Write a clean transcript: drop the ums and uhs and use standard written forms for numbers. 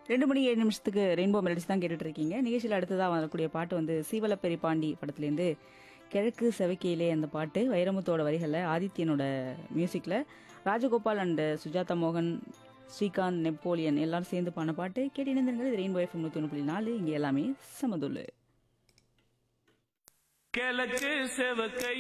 2 மணி 7 நிமிஷத்துக்கு rainbow melodies தான் கேட்டுட்டு இருக்கீங்க. நிகழ்ச்சியில் அடுத்ததாக வரக்கூடிய பாட்டு வந்து சீவலப்பெரி பாண்டி படத்துலேருந்து கிழக்கு செவக்கையிலே அந்த பாட்டு வைரமுத்தோட வரிகளில் ஆதித்யனோட மியூசிக்கில் ராஜகோபால் அண்ட் சுஜாதா மோகன் ஸ்ரீகாந்த் நெப்போலியன் எல்லாரும் சேர்ந்து பாடின பாட்டு கேட்டு இணைந்திருங்கள். இது ரெயின்போ எஃப்எம் 101.4 இங்கே எல்லாமே சமதுள்ளு. கிழக்கு செவக்கை